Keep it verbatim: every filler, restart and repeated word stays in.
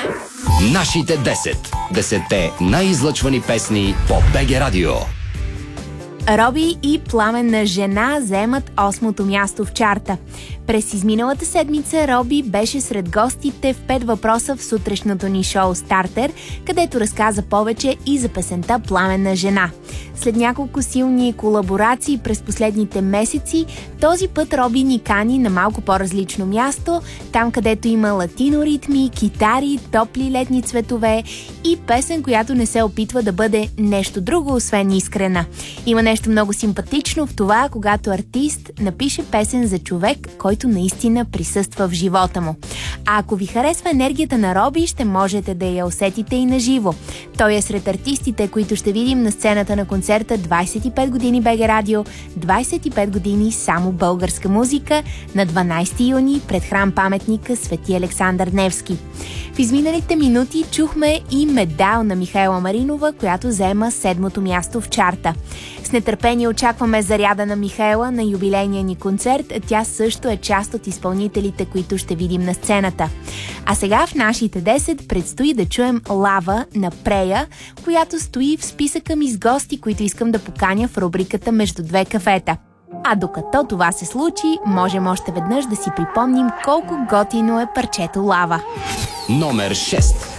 Нашите десет. Десетте най-излъчвани песни по БГ Радио. Роби и Пламенна жена заемат осмото място в чарта. През изминалата седмица Роби беше сред гостите в пет въпроса в сутрешното ни шоу Стартер, където разказа повече и за песента Пламенна жена. След няколко силни колаборации през последните месеци, този път Роби ни кани на малко по-различно място, там където има латино ритми, китари, топли летни цветове и песен, която не се опитва да бъде нещо друго, освен искрена. Има нещо много симпатично в това, когато артист напише песен за човек, който наистина присъства в живота му. А ако ви харесва енергията на Роби, ще можете да я усетите и на живо. Той е сред артистите, които ще видим на сцената на концерта двайсет и пет години БГ Радио, двайсет и пет години само българска музика на дванайсети юни пред храм паметника Свети Александър Невски. В изминалите минути чухме и медал на Михаела Маринова, която заема седмото място в чарта. С нетърпение очакваме заряда на Михаела на юбилейния ни концерт. Тя също е част от изпълнителите, които ще видим на сцената. А сега в нашите десет предстои да чуем Лава на Прея, която стои в списъка ми с гости, които искам да поканя в рубриката Между две кафета. А докато това се случи, можем още веднъж да си припомним колко готино е парчето Лава. Номер шест.